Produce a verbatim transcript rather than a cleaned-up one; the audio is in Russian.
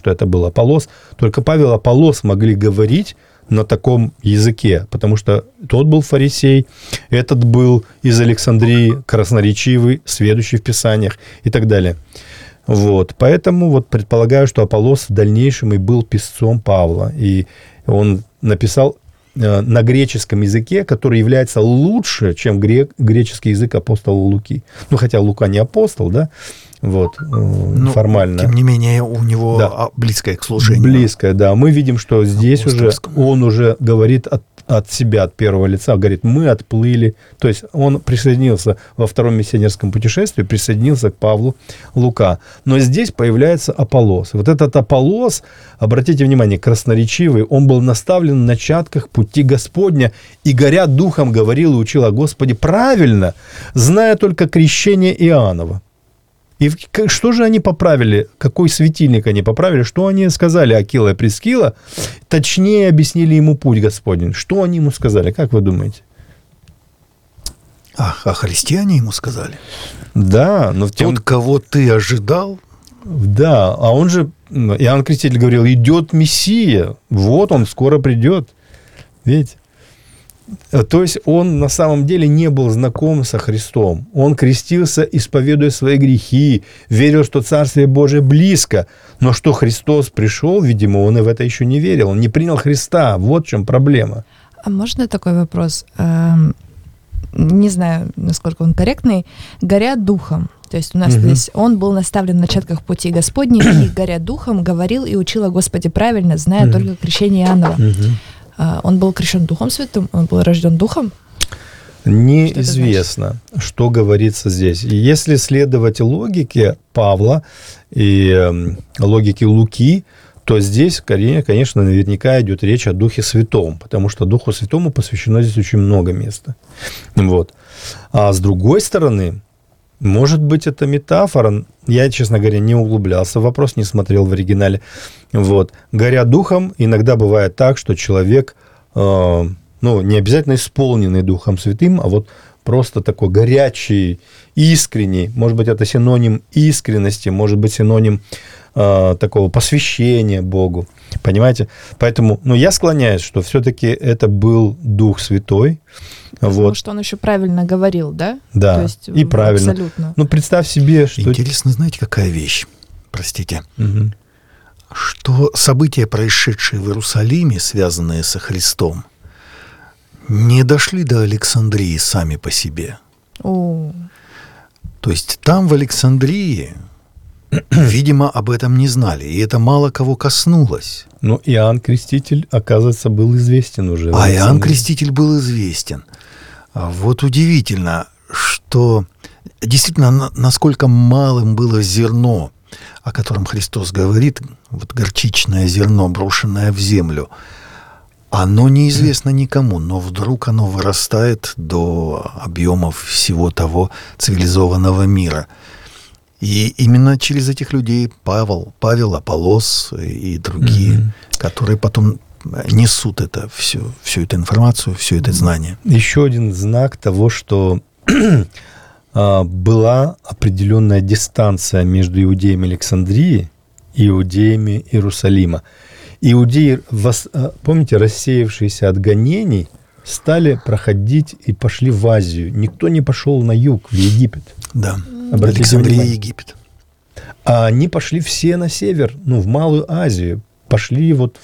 что это был Аполлос. Только Павел и Аполлос могли говорить на таком языке, потому что тот был фарисей, этот был из Александрии, красноречивый, сведущий в Писаниях и так далее. Вот. Поэтому вот предполагаю, что Аполлос в дальнейшем и был писцом Павла. И он написал на греческом языке, который является лучше, чем грек, греческий язык апостола Луки. Ну, хотя Лука не апостол, да, вот, ну, формально. Тем не менее, у него да. близкое к служению. Близкое, да. Мы видим, что здесь уже он уже говорит от, от себя, от первого лица, говорит, мы отплыли. То есть он присоединился во втором миссионерском путешествии, присоединился к Павлу Лука. Но здесь появляется Аполлос. Вот этот Аполлос, обратите внимание, красноречивый, он был наставлен в начатках пути Господня, и, горя духом, говорил и учил о Господе правильно, зная только крещение Иоаннова. И что же они поправили? Какой светильник они поправили? Что они сказали Акила и Прискила? Точнее объяснили ему путь Господень. Что они ему сказали? Как вы думаете? А, а христиане ему сказали? Да. Но тем... Тот, кого ты ожидал? Да. А он же, Иоанн Креститель говорил, идет Мессия. Вот он скоро придет. Видите? То есть он на самом деле не был знаком со Христом. Он крестился, исповедуя свои грехи, верил, что Царствие Божие близко. Но что Христос пришел, видимо, он и в это еще не верил. Он не принял Христа. Вот в чем проблема. А можно такой вопрос? Не знаю, насколько он корректный. Горя духом. То есть у нас угу. здесь он был наставлен в начатках пути Господней, и, горя духом, говорил и учил о Господе правильно, зная угу. только крещение Иоаннова. Угу. Он был крещен Духом Святым? Он был рожден Духом? Неизвестно, что, что говорится здесь. Если следовать логике Павла и логике Луки, то здесь, конечно, наверняка идет речь о Духе Святом, потому что Духу Святому посвящено здесь очень много места. Вот. А с другой стороны, может быть, это метафора. Я, честно говоря, не углублялся в вопрос, не смотрел в оригинале. Вот. Горя духом, иногда бывает так, что человек, э, ну, не обязательно исполненный Духом Святым, а вот просто такой горячий, искренний. Может быть, это синоним искренности, может быть, синоним э, такого посвящения Богу. Понимаете? Поэтому, ну, я склоняюсь, что все-таки это был Дух Святой. Потому вот. что он еще правильно говорил, да? Да, то есть, и правильно. Абсолютно. Ну, представь себе, что... Интересно, знаете, какая вещь? Простите. Угу. Что события, происшедшие в Иерусалиме, связанные со Христом, не дошли до Александрии сами по себе. О. То есть там, в Александрии, видимо, об этом не знали, и это мало кого коснулось. Ну, Иоанн Креститель, оказывается, был известен уже. А Иоанн Креститель был известен. Вот удивительно, что действительно, насколько малым было зерно, о котором Христос говорит, вот горчичное зерно, брошенное в землю, оно неизвестно никому, но вдруг оно вырастает до объемов всего того цивилизованного мира. И именно через этих людей Павел, Павел, Аполлос и другие, mm-hmm. которые потом несут это, всю, всю эту информацию, все это знание. Еще один знак того, что была определенная дистанция между иудеями Александрии и иудеями Иерусалима. Иудеи, помните, рассеявшиеся от гонений, стали проходить и пошли в Азию. Никто не пошел на юг, в Египет. Да, обратите Александрия внимание. Египет. А они пошли все на север, ну, в Малую Азию. Пошли вот